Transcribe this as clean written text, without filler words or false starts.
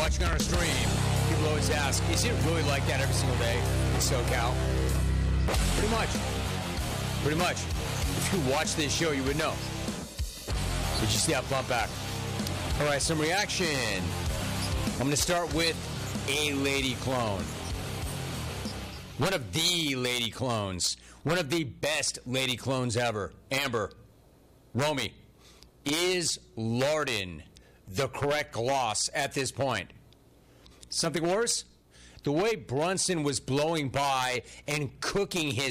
watching on our stream, people always ask, is it really like that every single day in SoCal? Pretty much. Pretty much. If you watch this show, you would know. Did you see that bump back? All right, some reaction. I'm going to start with a lady clone. One of the lady clones. One of the best lady clones ever. Amber. Romy. Is Larden the correct gloss at this point? Something worse? The way Brunson was blowing by and cooking his